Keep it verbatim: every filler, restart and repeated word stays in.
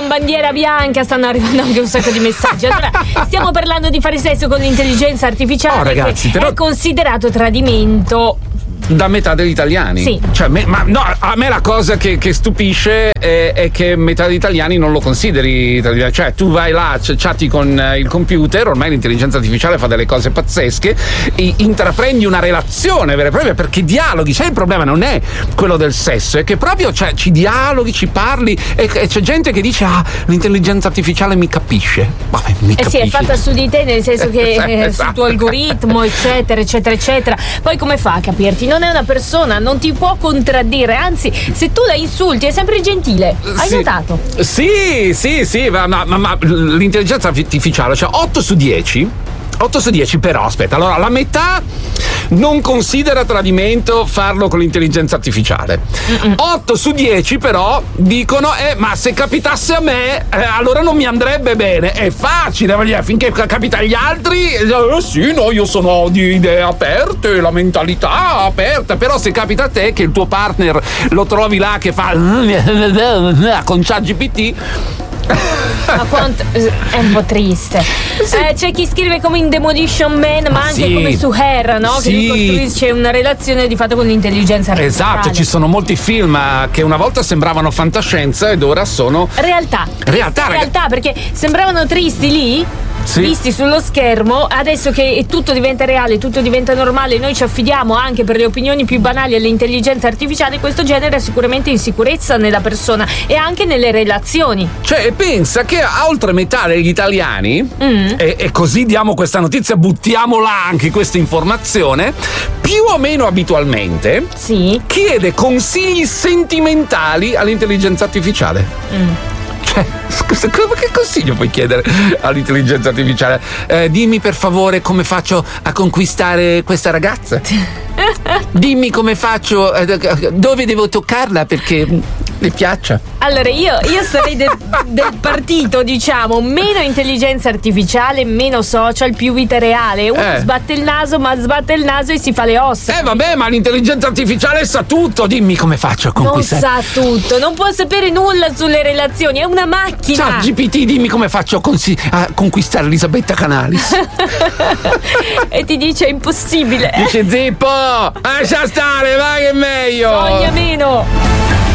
bandiera bianca, stanno arrivando anche un sacco di messaggi. Allora, stiamo parlando di fare sesso con l'intelligenza artificiale, oh, ragazzi, che però... è considerato tradimento da metà degli italiani. Sì. Cioè, me, ma no, a me la cosa che, che stupisce è, è che metà degli italiani non lo consideri. Cioè, tu vai là, chatti con il computer, ormai l'intelligenza artificiale fa delle cose pazzesche, e intraprendi una relazione vera e propria, perché dialoghi. Sai, il problema non è quello del sesso, è che proprio, cioè, ci dialoghi, ci parli, e, e c'è gente che dice: ah, l'intelligenza artificiale mi capisce. Vabbè, mi eh capisci. sì, è fatta su di te, nel senso che Esatto. sul tuo algoritmo, eccetera, eccetera, eccetera. Poi come fa a capirti? Non è una persona, non ti può contraddire, anzi, se tu la insulti è sempre gentile. Hai sì. notato? Sì, sì, sì, ma, ma, ma l'intelligenza artificiale, cioè otto su dieci otto su dieci, però aspetta, allora la metà non considera tradimento farlo con l'intelligenza artificiale. Mm-mm. otto su dieci però dicono: eh, ma se capitasse a me, eh, allora non mi andrebbe bene. È facile, voglio dire, finché capita agli altri, eh, sì, no, io sono di idee aperte, la mentalità aperta, però se capita a te che il tuo partner lo trovi là che fa con ChatGPT, ma quanto, è un po' triste. Sì. Eh, c'è chi scrive come in Demolition Man, ma, ma anche sì. come su Her, no? Sì. Che costruisce una relazione di fatto con l'intelligenza artificiale. Esatto, ci sono molti film che una volta sembravano fantascienza ed ora sono realtà. Realtà, realtà, perché sembravano tristi lì. Sì. Visti sullo schermo, adesso che tutto diventa reale, tutto diventa normale, noi ci affidiamo anche per le opinioni più banali all'intelligenza artificiale, questo genera sicuramente insicurezza nella persona e anche nelle relazioni. Cioè, pensa che oltre metà degli italiani, mm. e, e così diamo questa notizia, buttiamola anche questa informazione, più o meno abitualmente sì. chiede consigli sentimentali all'intelligenza artificiale. Mm. Cioè, scusa, che consiglio puoi chiedere all'intelligenza artificiale? Eh, dimmi per favore come faccio a conquistare questa ragazza. Dimmi come faccio, eh, dove devo toccarla perché le piaccia. Allora io, io sarei del, del partito, diciamo, meno intelligenza artificiale, meno social, più vita reale. Uno eh. sbatte il naso, ma sbatte il naso e si fa le ossa. Eh vabbè, ma l'intelligenza artificiale sa tutto. Dimmi come faccio a conquistare. Non sa tutto, non può sapere nulla sulle relazioni, è una macchina. Ciao G P T, dimmi come faccio a, consi- a conquistare Elisabetta Canalis. E ti dice è impossibile. Dice: zippo, lascia stare, vai che è meglio. Sogna meno.